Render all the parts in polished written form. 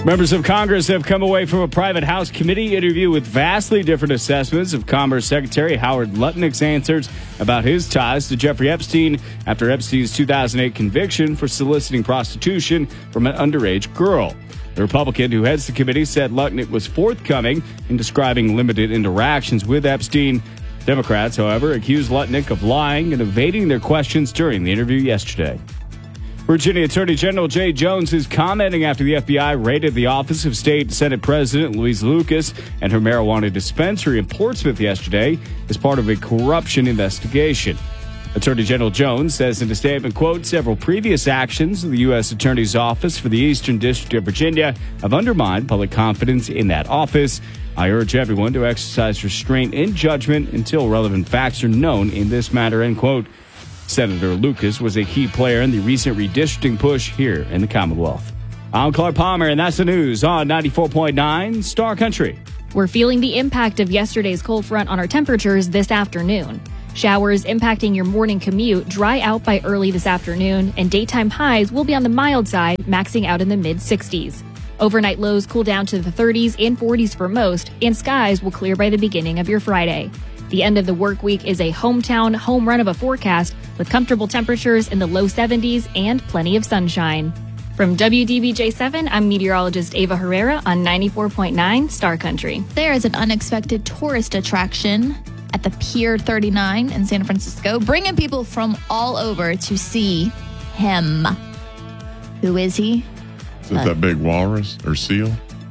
Members of Congress have come away from a private House committee interview with vastly different assessments of Commerce Secretary Howard Lutnick's answers about his ties to Jeffrey Epstein after Epstein's 2008 conviction for soliciting prostitution from an underage girl. The Republican who heads the committee said Lutnick was forthcoming in describing limited interactions with Epstein. Democrats, however, accused Lutnick of lying and evading their questions during the interview yesterday. Virginia Attorney General Jay Jones is commenting after the FBI raided the office of State Senate President Louise Lucas and her marijuana dispensary in Portsmouth yesterday as part of a corruption investigation. Attorney General Jones says in a statement, quote, several previous actions of the U.S. Attorney's Office for the Eastern District of Virginia have undermined public confidence in that office. I urge everyone to exercise restraint in judgment until relevant facts are known in this matter, end quote. Senator Lucas was a key player in the recent redistricting push here in the Commonwealth. I'm Clark Palmer, and that's the news on 94.9 Star Country. We're feeling the impact of yesterday's cold front on our temperatures this afternoon. Showers impacting your morning commute dry out by early this afternoon, and daytime highs will be on the mild side, maxing out in the mid-60s. Overnight lows cool down to the 30s and 40s for most, and skies will clear by the beginning of your Friday. The end of the work week is a hometown home run of a forecast with comfortable temperatures in the low 70s and plenty of sunshine. From WDBJ7, I'm meteorologist Ava Herrera on 94.9 Star Country. There is an unexpected tourist attraction at the Pier 39 in San Francisco, bringing people from all over to see him. Who is he? Is it that big walrus or seal?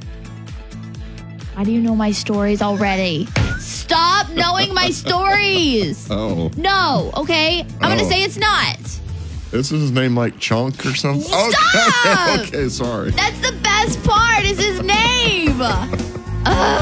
How do you know my stories already? Stop knowing my stories. Oh. No, okay? I'm going to say it's not. Is his name like Chunk or something? Stop! Okay, sorry. That's the best part is his name.